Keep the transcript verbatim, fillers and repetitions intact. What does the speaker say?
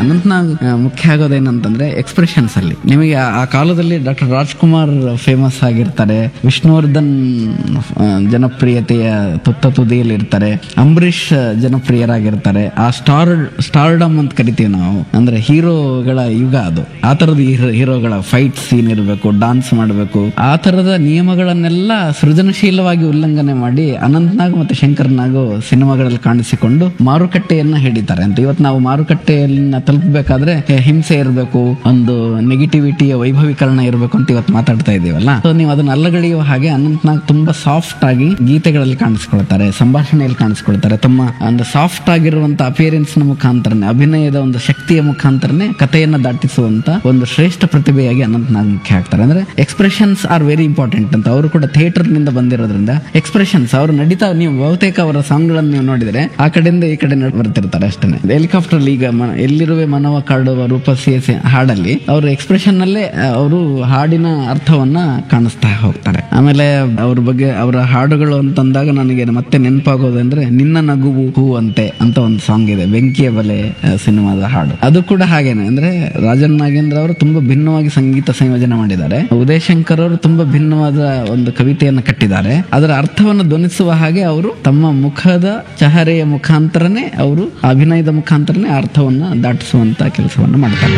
ಅನಂತ್ನಾಗ್ ಆ, ಮುಖ್ಯ ಆಗೋದೇನಂತಂದ್ರೆ ಎಕ್ಸ್ಪ್ರೆಷನ್ಸ್ ಅಲ್ಲಿ. ನಿಮಗೆ ಆ- ಆ ಕಾಲದಲ್ಲಿ ಡಾಕ್ಟರ್ ರಾಜ್ಕುಮಾರ್ ಫೇಮಸ್ ಆಗಿರ್ತಾರೆ, ವಿಷ್ಣುವರ್ಧನ್ ಆ, ಜನಪ್ರಿಯತೆಯ ತುತ್ತ ತುದಿಯಲ್ಲಿ ಇರ್ತಾರೆ, ಅಂಬರೀಷ್ ಜನಪ್ರಿಯರಾಗಿರ್ತಾರೆ. ಆ ಸ್ಟಾರ್ ಸ್ಟಾರ್ಡಮ್ ಅಂತ ಕರಿತೀವಿ ನಾವು, ಅಂದ್ರೆ ಹೀರೋಗಳ ಯುಗ ಅದು. ಆ ತರದ ಹೀರೋಗಳ ಫೈಟ್ ಸೀನ್ ಇರಬೇಕು, ಡಾನ್ಸ್ ಮಾಡಬೇಕು, ಆ ತರದ ನಿಯಮಗಳನ್ನೆಲ್ಲ ಸೃಜನಶೀಲವಾಗಿ ಉಲ್ಲಂಘನೆ ಮಾಡಿ ಅನಂತ್ನಾಗ್ ಮತ್ತೆ ಶಂಕರ್ ನಾಗ್ ಸಿನಿಮಾಗಳಲ್ಲಿ ಕಾಣಿಸಿಕೊಂಡು ಮಾರುಕಟ್ಟೆಯನ್ನ ಹಿಡಿತಾರೆ ಅಂತ. ಇವತ್ತು ನಾವು ಮಾರುಕಟ್ಟೆಯನ್ನ ತಲುಪಬೇಕಾದ್ರೆ ಹಿಂಸೆ ಇರಬೇಕು, ಒಂದು ನೆಗೆಟಿವಿಟಿಯ ವೈಭವೀಕರಣ ಇರಬೇಕು ಅಂತ ಇವತ್ತು ಮಾತಾಡ್ತಾ ಇದೀವಲ್ಲ. ಸೊ ನೀವು ಅದನ್ನ ಅಲ್ಲಗಳೆಯುವ ಹಾಗೆ ಅನಂತ್ನಾಗ್ ತುಂಬಾ ಸಾಫ್ಟ್ ಆಗಿ ಗೀತೆಗಳಲ್ಲಿ ಕಾಣಿಸ್ಕೊಳ್ತಾರೆ, ಸಂಭಾಷಣೆಯಲ್ಲಿ ಕಾಣಿಸ್ಕೊಳ್ತಾರೆ. ತಮ್ಮ ಒಂದು ಸಾಫ್ಟ್ ಆಗಿರುವಂತ ಅಪಿಯರೆನ್ಸ್ ನ ಮುಖಾಂತರನೇ, ಅಭಿನಯದ ಒಂದು ಶಕ್ತಿಯ ಮುಖಾಂತರನೇ ಕಥೆಯನ್ನ ದಾಟಿಸುವಂತ ಒಂದು ಶ್ರೇಷ್ಠ ಪ್ರತಿಭೆಯಾಗಿ ಅನಂತ್ನಾಗ್ ಮುಖ್ಯ ಆಗ್ತಾರೆ. ಅಂದ್ರೆ ಎಕ್ಸ್ಪ್ರೆಷನ್ಸ್ ಆರ್ ವೆರಿ ಇಂಪಾರ್ಟೆಂಟ್ ಅಂತ. ಅವರು ಕೂಡ ಥಿಯೇಟರ್ ನಿಂದ ಬಂದಿರೋದ್ರಿಂದ ಎಕ್ಸ್ಪ್ರೆಷನ್ಸ್ ಅವರು ನಡೀತಾ, ನೀವು ಬಹುತೇಕ ಅವರ ಸಾಂಗ್ ಗಳನ್ನು ನೀವು ನೋಡಿದ್ರೆ ಆ ಕಡೆಯಿಂದ ಈ ಕಡೆ ನಡ್- ಬರ್ತಿರ್ತಾರೆ ಅಷ್ಟೇ. ಹೆಲಿಕಾಪ್ಟರ್ ಈಗ ಮ- ಎಲ್ಲಿರುವೆ ಮನವ ಕಾಡುವ ರೂಪಸಿ ಹಾಡಲ್ಲಿ ಅವರು ಎಕ್ಸ್ಪ್ರೆಷನ್ ನಲ್ಲೇ ಅವರು ಹಾಡಿನ ಅರ್ಥವನ್ನ ಕಾಣಿಸ್ತಾ ಹೋಗ್ತಾರೆ. ಆಮೇಲೆ ಅವ್ರ ಬಗ್ಗೆ ಅವರ ಹಾಡುಗಳು ಅಂತಂದಾಗ ನನಗೆ ಮತ್ತೆ ನೆನಪಾಗೋದಂದ್ರೆ ನಿನ್ನ ನಗುವು ಹೂ ಅಂತೆ ಅಂತ ಒಂದು ಸಾಂಗ್ ಇದೆ, ಬೆಂಕಿಯ ಬಲೆ ಆ, ಸಿನಿಮಾದ ಹಾಡು. ಅದು ಕೂಡ ಹಾಗೇನೆ. ಅಂದ್ರೆ ರಾಜನ್ ನಾಗೇಂದ್ರ ಅವರು ತುಂಬಾ ಭಿನ್ನವಾಗಿ ಸಂಗೀತ ಸಂಯೋಜನೆ ಮಾಡಿದ್ದಾರೆ. ಉದಯ್ ಶಂಕರ್ ಅವರು ತುಂಬಾ ಭಿನ್ನವಾದ ಒಂದು ಕವಿತೆಯನ್ನು ಕಟ್ಟಿದ್ದಾರೆ. ಅದರ ಅರ್ಥವನ್ನು ಧ್ವನಿಸುವ ಹಾಗೆ ಅವರು ತಮ್ಮ ಮುಖದ ಚಹರೆಯ ಮುಖಾಂತರನೇ, ಅವರು ಅಭಿನಯದ ಮುಖಾಂತರನೇ ಅರ್ಥವನ್ನ ದಾಟಿಸುವಂತ ಕೆಲಸವನ್ನು ಮಾಡ್ತಾರೆ.